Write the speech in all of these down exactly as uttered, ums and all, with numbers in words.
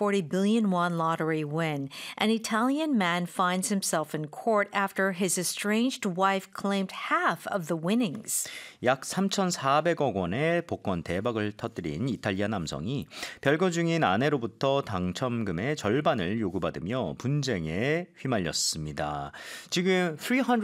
forty billion won lottery win. An Italian man finds himself in court after his estranged wife claimed half of the winnings. 약 삼천사백억 원의 복권 대박을 터뜨린 이탈리아 남성이 별거 중인 아내로부터 당첨금의 절반을 요구받으며 분쟁에 휘말렸습니다. 지금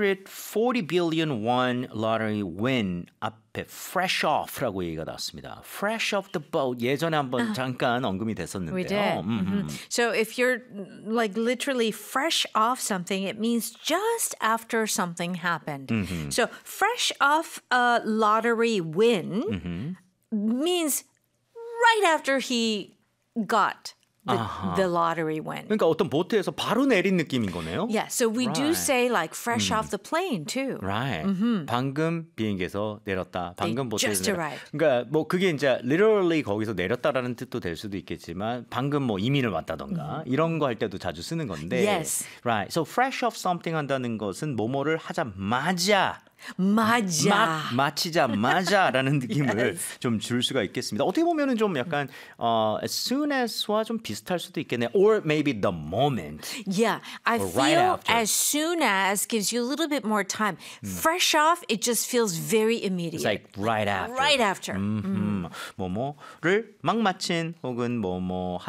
삼백사십 billion won lottery win 앞에 fresh off라고 얘기가 나왔습니다. fresh off the boat 예전에 한번 잠깐 언급이 됐었는데요. We did. Mm-hmm. So if you're like literally fresh off something, it means just after something happened. Mm-hmm. So fresh off a lottery win mm-hmm. means right after he got the, the lottery win. 그러니까 어떤 보트에서 바로 내린 느낌인 거네요. Yeah, so we right. do say like fresh mm. off the plane too. Right. Mm-hmm. 방금 비행기에서 내렸다. 방금 보트에서 just 내렸다. arrived. 그러니까 뭐 그게 이제 literally 거기서 내렸다라는 뜻도 될 수도 있겠지만 방금 뭐 이민을 왔다던가 mm. 이런 거 할 때도 자주 쓰는 건데. Yes. Right. So fresh off something 한다는 것은 뭐뭐를 하자마자 맞아. 마, 마치자마자라는 느낌을 yes. 좀 줄 수가 있겠습니다. 어떻게 보면은 좀 약간 uh, as soon as와 좀 비슷할 수도 있겠네요. Or maybe the moment. Yeah, I or feel right after. as soon as gives you a little bit more time. Mm. Fresh off, it just feels very immediate. It's like right after. Right after. Mm-hmm. 뭐뭐를 막 마친 혹은 뭐뭐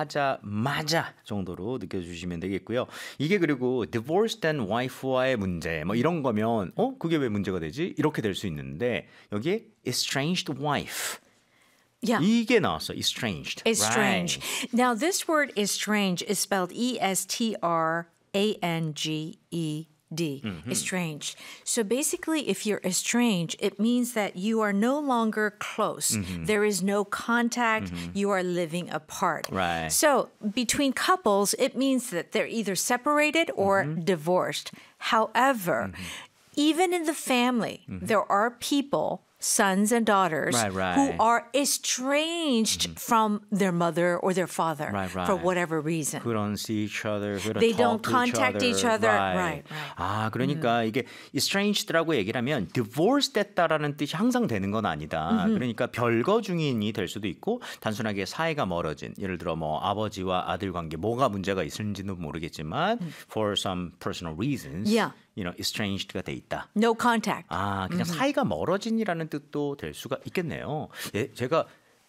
하자마자 정도로 느껴주시면 되겠고요. 이게 그리고 divorced and wife와의 문제 뭐 이런 거면 어 그게 왜 문제가 되지? 이렇게 될 수 있는데 여기에 estranged wife. Yeah. 이게 나왔어. estranged. Estranged. Right. Now this word estranged is spelled E S T R A N G E D. Mm-hmm. Estranged. So basically if you're estranged, it means that you are no longer close. Mm-hmm. There is no contact. Mm-hmm. You are living apart. Right. So between couples, it means that they're either separated or mm-hmm. divorced. However, mm-hmm. even in the family, mm-hmm. there are people, sons and daughters, right, right. who are estranged mm-hmm. from their mother or their father right, right. for whatever reason. Who don't see each other, who don't they talk don't to contact each each other. other. Right. Right, right. 아, 그러니까 mm-hmm. 이게 estranged라고 얘기를 하면 divorced 됐다라는 뜻이 항상 되는 건 아니다. Mm-hmm. 그러니까 별거 중인이 될 수도 있고 단순하게 사이가 멀어진 예를 들어 뭐 아버지와 아들 관계 뭐가 문제가 있을지는 모르겠지만 mm-hmm. for some personal reasons. Yeah. You know, estranged가 돼 있다. No contact. 아, 그냥 mm-hmm. 사이가 멀어진이라는 뜻도 될 수가 있겠네요. 예, 제가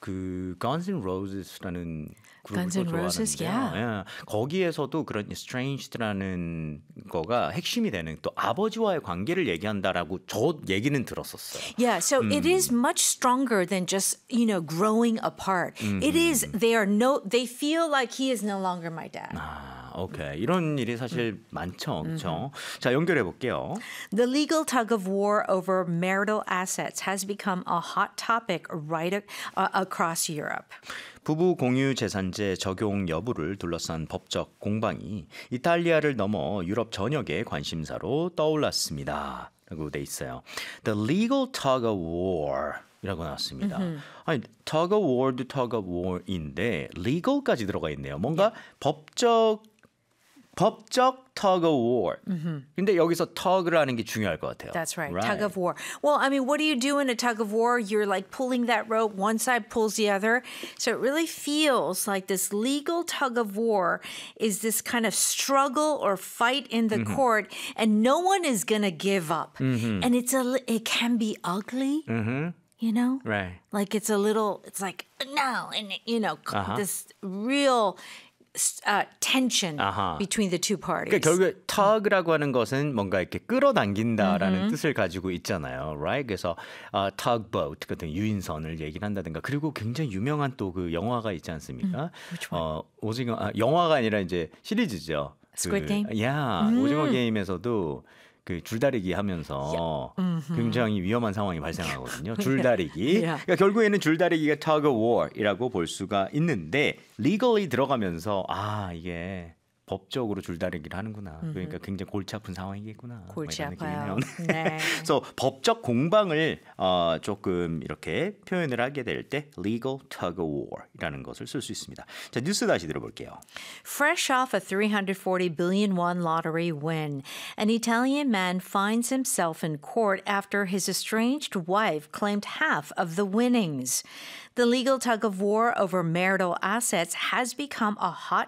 그 Guns N' Roses라는 그룹을 Guns N' Roses, 좋아하는데요. yeah. 예, 거기에서도 그런 estranged라는 거가 핵심이 되는 또 아버지와의 관계를 얘기한다라고 저 얘기는 들었었어요. Yeah, so 음. it is much stronger than just, you know, growing apart. Mm-hmm. It is, they are no, they feel like he is no longer my dad. 아, 오케이. 이런 일이 사실 많죠. 그렇죠? 자, 연결해 볼게요. The legal tug of war over marital assets has become a hot topic right uh, across Europe. 부부 공유 재산제 적용 여부를 둘러싼 법적 공방이 이탈리아를 넘어 유럽 전역의 관심사로 떠올랐습니다. 라고 돼 있어요. The legal tug of war 이라고 나왔습니다. Mm-hmm. 아니, tug of war도 tug of war인데 legal까지 들어가 있네요. 뭔가 yeah. 법적 법적 tug of war. Mm-hmm. 근데 여기서 tug를 하는 게 중요할 것 같아요. That's right. right. Tug of war. Well, I mean, what do you do in a tug of war? You're like pulling that rope. One side pulls the other. So it really feels like this legal tug of war is this kind of struggle or fight in the mm-hmm. court, and no one is going to give up. Mm-hmm. And it's a, it can be ugly. Mm-hmm. You know? Right. Like it's a little, it's like, no. And, you know, uh-huh. this real Uh, tension 아하. between the two parties. 그러니까 결국에 tug라고 하는 것은 뭔가 이렇게 끌어당긴다라는 mm-hmm. 뜻을 가지고 있잖아요, right? 그래서 uh, tugboat 같은 유인선을 얘기를 한다든가 그리고 굉장히 유명한 또 그 영화가 있지 않습니까? Mm, which one? 어, 오징어 아, 영화가 아니라 이제 시리즈죠. Squid 그, Game? 야, mm. 오징어 게임에서도 그 줄다리기 하면서 yeah. mm-hmm. 굉장히 위험한 상황이 발생하거든요. 줄다리기. yeah. 그러니까 결국에는 줄다리기가 tug of war이라고 볼 수가 있는데 legally 들어가면서 아 이게 법적으로 줄다리기를 하는구나. Mm-hmm. 그러니까 굉장히 골치 아픈 상황이겠구나. 골치 아파요. 네. 네. 그래서 법적 공방을 어, 조금 이렇게 표현을 하게 될 때 legal tug of war이라는 것을 쓸 수 있습니다. 자, 뉴스 다시 들어볼게요. Fresh off a three hundred forty billion won lottery win, an Italian man finds himself in court after his estranged wife claimed half of the winnings. The legal tug of war over marital assets has become a hot